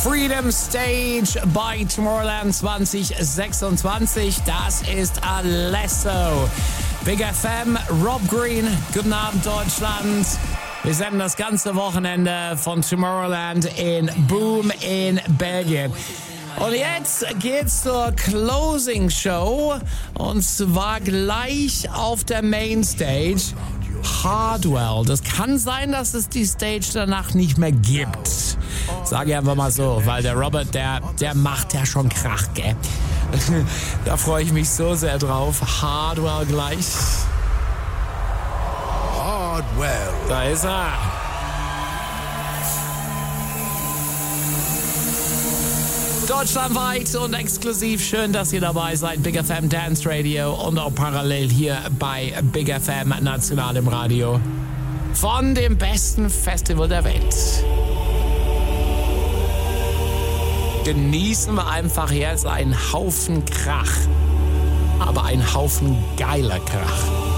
Freedom Stage bei Tomorrowland 2026. Das ist Alesso. Big FM, Rob Green, guten Abend Deutschland. Wir senden das ganze Wochenende von Tomorrowland in Boom in Belgien. Und jetzt geht's zur Closing Show und zwar gleich auf der Mainstage. Hardwell. Das kann sein, dass es die Stage danach nicht mehr gibt. Sage ich einfach mal so, weil der Robert, der macht ja schon Krach, gell? Da freue ich mich so sehr drauf. Hardwell gleich. Hardwell. Da ist er. Deutschlandweit und exklusiv. Schön, dass ihr dabei seid. Big FM Dance Radio und auch parallel hier bei Big FM National im Radio. Von dem besten Festival der Welt. Genießen wir einfach jetzt einen Haufen Krach. Aber einen Haufen geiler Krach.